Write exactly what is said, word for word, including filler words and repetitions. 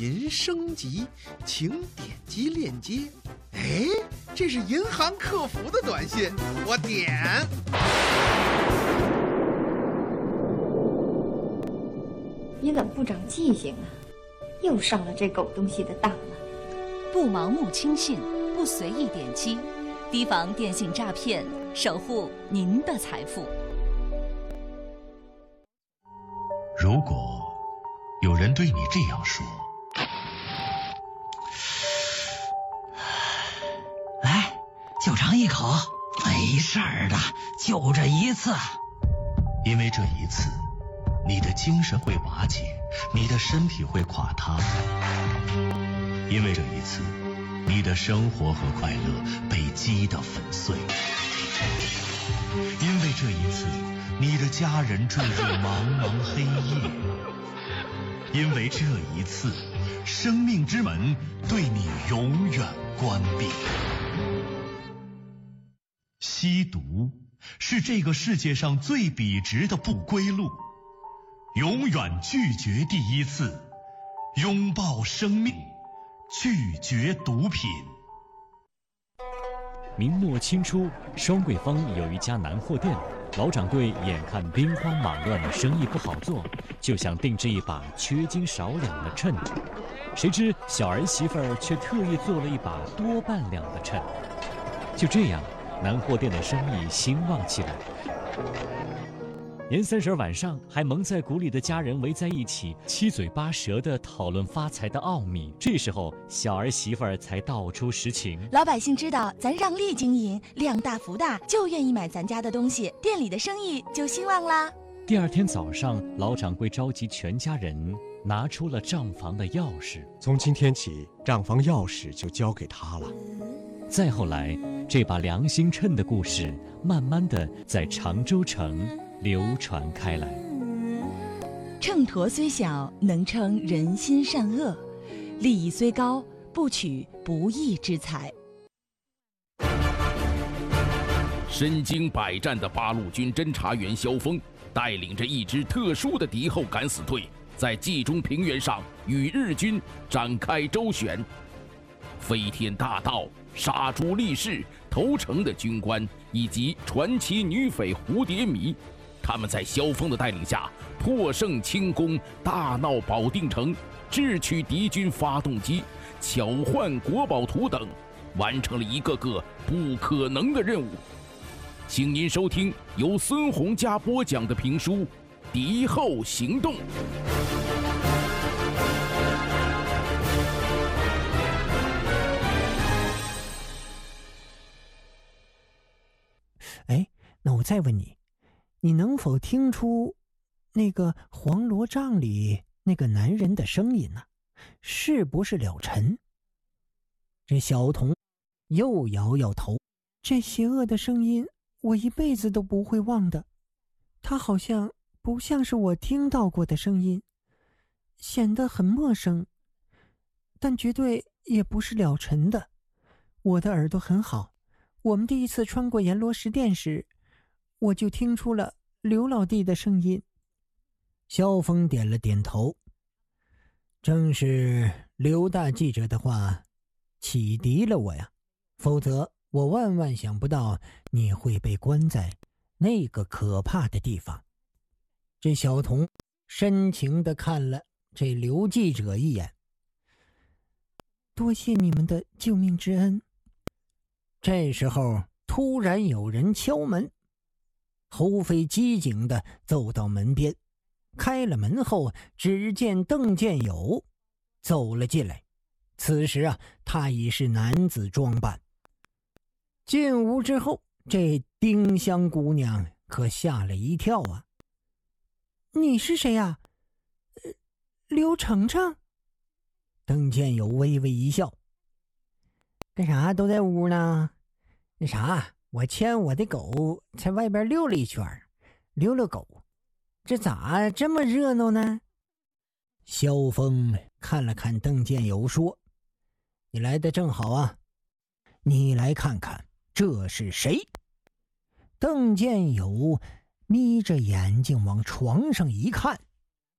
银升级，请点击链接。哎，这是银行客服的短信，我点。 你怎么不长记性啊？又上了这狗东西的当了。 不盲目轻信，不随意点击，提防电信诈骗，守护您的财富。 如果有人对你这样说， 来，就尝一口，没事儿的，就这一次。 因为这一次你的精神会瓦解，你的身体会垮塌，因为这一次你的生活和快乐被击得粉碎，因为这一次你的家人坠入茫茫黑夜，因为这一次生命之门对你永远关闭。吸毒是这个世界上最笔直的不归路，永远拒绝第一次，拥抱生命，拒绝毒品。 明末清初，双桂坊有一家南货店，老掌柜眼看兵荒马乱，生意不好做，就想定制一把缺斤少两的秤。谁知小儿媳妇儿却特意做了一把多半两的秤。就这样，南货店的生意兴旺起来。年三十晚上，还蒙在鼓里的家人围在一起，七嘴八舌地讨论发财的奥秘。这时候，小儿媳妇儿才道出实情： 老百姓知道咱让利经营，量大福大，就愿意买咱家的东西，店里的生意就兴旺啦。 第二天早上，老掌柜召集全家人，拿出了账房的钥匙。 从今天起，账房钥匙就交给他了。 再后来，这把良心秤的故事，慢慢的在常州城流传开来。 秤砣虽小，能称人心善恶；利益虽高，不取不义之财。 身经百战的八路军侦察员萧峰，带领着一支特殊的敌后敢死队，在冀中平原上与日军展开周旋。飞天大盗、杀猪力士、投诚的军官以及传奇女匪蝴蝶迷，他们在萧峰的带领下破胜轻攻，大闹保定城，智取敌军发动机，巧换国宝图等，完成了一个个不可能的任务。请您收听由孙洪嘉播讲的评书《敌后行动》。 哎，那我再问你，你能否听出那个黄罗帐里那个男人的声音呢？是不是了尘？这小童又摇摇头，这邪恶的声音我一辈子都不会忘的，它好像不像是我听到过的声音，显得很陌生，但绝对也不是了尘的。我的耳朵很好，我们第一次穿过阎罗石殿时，我就听出了刘老弟的声音。萧峰点了点头，正是刘大记者的话启迪了我呀，否则我万万想不到你会被关在那个可怕的地方。这小童深情地看了这刘记者一眼，多谢你们的救命之恩。这时候突然有人敲门，侯飞机警地走到门边，开了门后，只见邓建友走了进来。此时啊，他已是男子装扮。进屋之后，这丁香姑娘可吓了一跳啊！你是谁呀、啊呃？刘程程。邓建友微微一笑，干啥都在屋呢？那啥，我牵我的狗在外边溜了一圈，溜溜狗，这咋这么热闹呢？萧峰看了看邓建友说：“你来的正好啊，你来看看这是谁？”邓建友眯着眼睛往床上一看，